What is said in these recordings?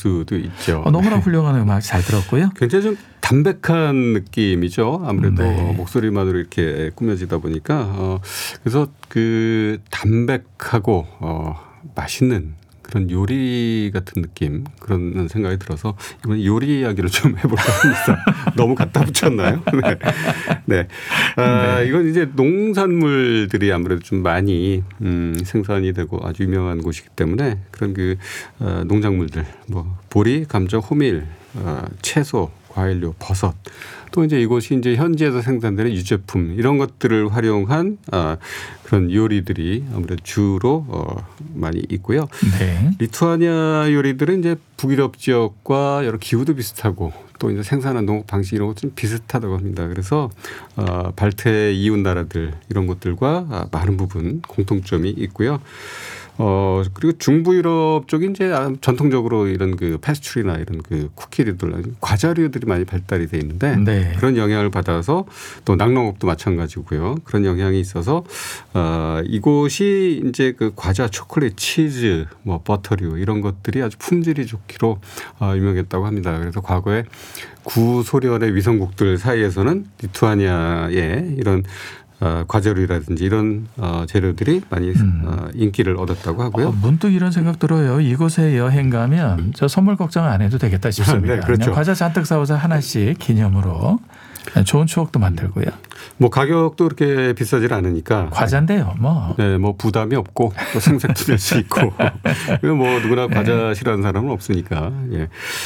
수도 있죠. 너무나 훌륭한 음악 잘 들었고요. 굉장히 좀 담백한 느낌이죠. 아무래도 네. 목소리만으로 이렇게 꾸며지다 보니까 그래서 그 담백하고 맛있는 그런 요리 같은 느낌 그런 생각이 들어서 이번에 요리 이야기를 좀 해볼까 합니다. 너무 갖다 붙였나요? 네. 네. 네. 이건 이제 농산물들이 아무래도 좀 많이 생산이 되고 아주 유명한 곳이기 때문에 그런 그 농작물들 뭐 보리, 감자, 호밀, 채소, 과일류, 버섯 또 이제 이곳이 이제 현지에서 생산되는 유제품 이런 것들을 활용한 그런 요리들이 아무래도 주로 많이 있고요. 네. 리투아니아 요리들은 이제 북유럽 지역과 여러 기후도 비슷하고 또 이제 생산한 농업 방식 이런 것좀 비슷하다고 합니다. 그래서 발트해 이웃 나라들 이런 것들과 많은 부분 공통점이 있고요. 그리고 중부 유럽 쪽이 이제 전통적으로 이런 그 패스츄리나 이런 그 쿠키류들 과자류들이 많이 발달이 돼 있는데 네. 그런 영향을 받아서 또 낙농업도 마찬가지고요. 그런 영향이 있어서 이곳이 이제 그 과자, 초콜릿, 치즈, 뭐 버터류 이런 것들이 아주 품질이 좋기로 유명했다고 합니다. 그래서 과거에 구소련의 위성국들 사이에서는 리투아니아의 이런 과자류라든지 이런 재료들이 많이 인기를 얻었다고 하고요. 문득 이런 생각 들어요. 이곳에 여행 가면 저 선물 걱정 안 해도 되겠다 싶습니다. 네, 그렇죠. 그냥 과자 잔뜩 사와서 하나씩 기념으로 좋은 추억도 만들고요. 뭐 가격도 그렇게 비싸질 않으니까 과자인데요. 뭐. 네, 뭐 부담이 없고 또 생색도 낼 수 있고 뭐 누구나 과자 싫어하는 사람은 없으니까. 예.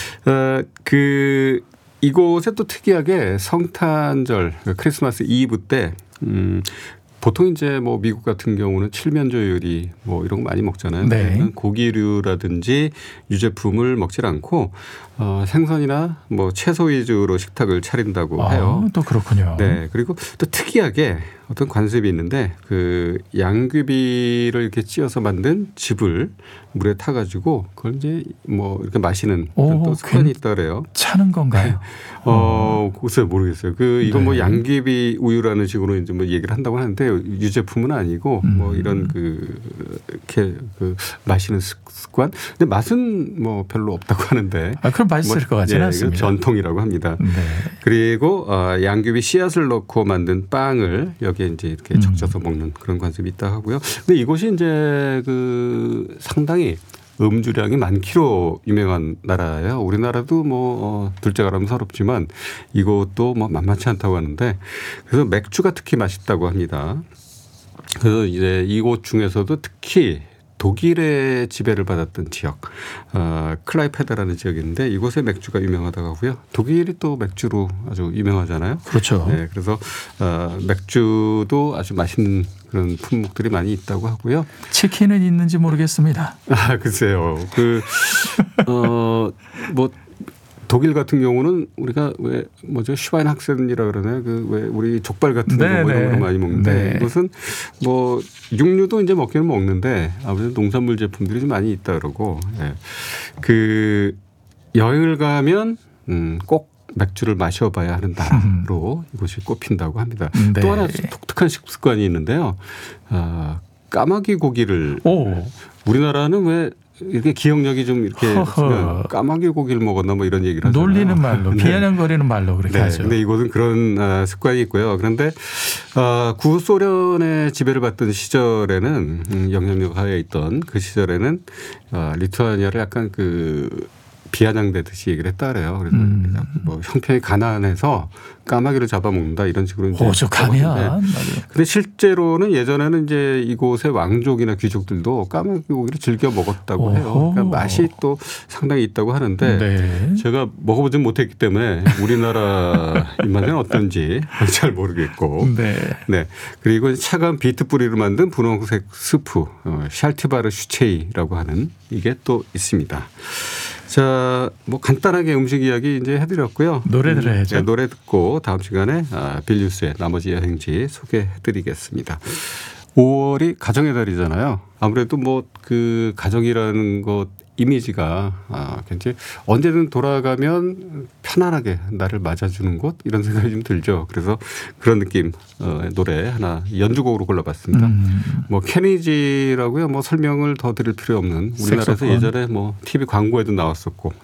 이곳에 또 특이하게 성탄절 크리스마스 이브 때 보통 이제 뭐 미국 같은 경우는 칠면조 요리 뭐 이런 거 많이 먹잖아요. 네. 고기류라든지 유제품을 먹질 않고 생선이나 뭐 채소 위주로 식탁을 차린다고 해요. 또 그렇군요. 네. 그리고 또 특이하게 어떤 관습이 있는데 그 양귀비를 이렇게 찌어서 만든 즙을 물에 타가지고 그걸 이제 뭐 이렇게 마시는 또 습관이 있다 그래요. 차는 건가요? 글쎄 모르겠어요. 이건 뭐 양귀비 우유라는 식으로 이제 뭐 얘기를 한다고 하는데 유제품은 아니고 뭐 이런 이렇게 마시는 습관. 근데 맛은 뭐 별로 없다고 하는데. 그럼 맛있을 것 같지는 않습니다. 전통이라고 합니다. 네. 그리고 양귀비 씨앗을 넣고 만든 빵을 여기에 이제 이렇게 적셔서 먹는 그런 관습이 있다 하고요. 근데 이곳이 이제 상당히 음주량이 많기로 유명한 나라예요. 우리나라도 뭐 둘째가라면 서럽지만 이것도 뭐 만만치 않다고 하는데 그래서 맥주가 특히 맛있다고 합니다. 그래서 이제 이곳 중에서도 특히 독일의 지배를 받았던 지역 클라이페다라는 지역인데 이곳의 맥주가 유명하다고 하고요. 독일이 또 맥주로 아주 유명하잖아요. 그렇죠. 네, 그래서 맥주도 아주 맛있는 그런 품목들이 많이 있다고 하고요. 치킨은 있는지 모르겠습니다. 글쎄요. 뭐 독일 같은 경우는 우리가 왜 슈바인학센이라 그러나요? 왜 우리 족발 같은 거 이런 거 많이 먹는데 이것은 뭐 육류도 이제 먹기는 먹는데 아무래도 농산물 제품들이 좀 많이 있다 그러고 여행을 가면 꼭 맥주를 마셔봐야 하는 나라로 이곳이 꼽힌다고 합니다. 네. 또 하나 독특한 식습관이 있는데요. 까마귀 고기를 우리나라는 왜 이렇게 기억력이 좀 이렇게 있으면 까마귀 고기를 먹었나 뭐 이런 얘기를 하잖아요. 놀리는 말로 비아냥거리는 말로 그렇게 하죠. 그런데 이곳은 그런 습관이 있고요. 그런데 구소련의 지배를 받던 시절에는 영향력 하에 있던 그 시절에는 리투아니아를 약간 비아냥대듯이 얘기를 했다 그래요. 그래서 뭐 형편이 가난해서 까마귀를 잡아먹는다 이런 식으로 이제 오죽하면. 근데 실제로는 예전에는 이제 이곳의 왕족이나 귀족들도 까마귀 고기를 즐겨 먹었다고 해요. 그러니까 맛이 또 상당히 있다고 하는데 제가 먹어보진 못했기 때문에 우리나라 입맛은 어떤지 잘 모르겠고. 네. 그리고 차가운 비트 뿌리로 만든 분홍색 스프 샬티바르 슈체이라고 하는 이게 또 있습니다. 자, 뭐 간단하게 음식 이야기 이제 해드렸고요. 노래 들어야죠. 노래 듣고 다음 시간에 빌뉴스의 나머지 여행지 소개해드리겠습니다. 5월이 가정의 달이잖아요. 아무래도 뭐 가정이라는 것 이미지가 굉장히 언제든 돌아가면 편안하게 나를 맞아주는 곳 이런 생각이 좀 들죠. 그래서 그런 느낌 노래 하나 연주곡으로 골라봤습니다. 뭐 케니지라고요. 뭐 설명을 더 드릴 필요 없는 우리나라에서 예전에 뭐 TV 광고에도 나왔었고